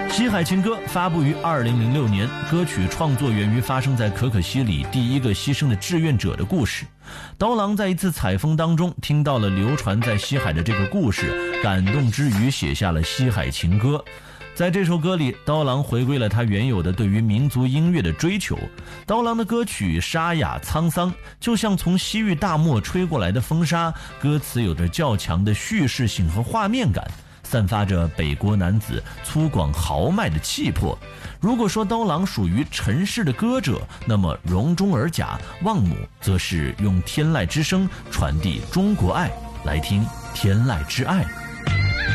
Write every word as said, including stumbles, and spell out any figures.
西海情歌发布于二零零六年，歌曲创作源于发生在可可西里第一个牺牲的志愿者的故事。刀郎在一次采风当中听到了流传在西海的这个故事，感动之余写下了西海情歌。在这首歌里，刀郎回归了他原有的对于民族音乐的追求。刀郎的歌曲沙哑沧桑，就像从西域大漠吹过来的风沙，歌词有着较强的叙事性和画面感，散发着北国男子粗犷豪迈的气魄。如果说刀郎属于尘世的歌者，那么容中尔甲望母则是用天籁之声传递中国爱。来听天籁之爱。